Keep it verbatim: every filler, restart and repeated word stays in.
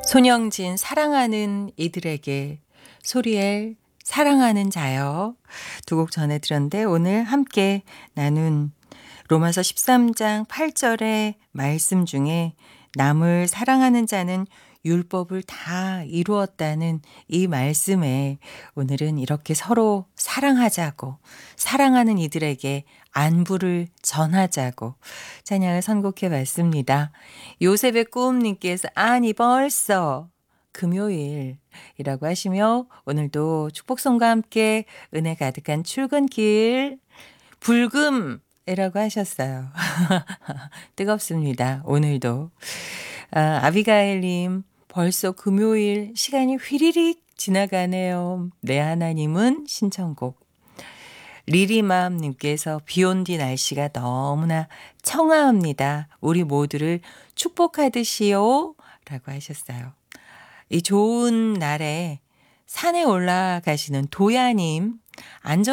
손영진 사랑하는 이들에게, 소리엘 사랑하는 자여, 두 곡 전에 들었는데 오늘 함께 나눈 로마서 십삼 장 팔 절의 말씀 중에 남을 사랑하는 자는 율법을 다 이루었다는 이 말씀에 오늘은 이렇게 서로 사랑하자고, 사랑하는 이들에게 안부를 전하자고 찬양을 선곡해 봤습니다. 요셉의 꿈님께서 아니 벌써 금요일이라고 하시며 오늘도 축복송과 함께 은혜 가득한 출근길 불금이라고 하셨어요. 뜨겁습니다. 오늘도. 아, 아비가일님 벌써 금요일 시간이 휘리릭 지나가네요. 내 하나님은 신청곡. 리리맘님께서 비온 뒤 날씨가 너무나 청아합니다. 우리 모두를 축복하듯이요 라고 하셨어요. 이 좋은 날에 산에 올라가시는 도야님 안전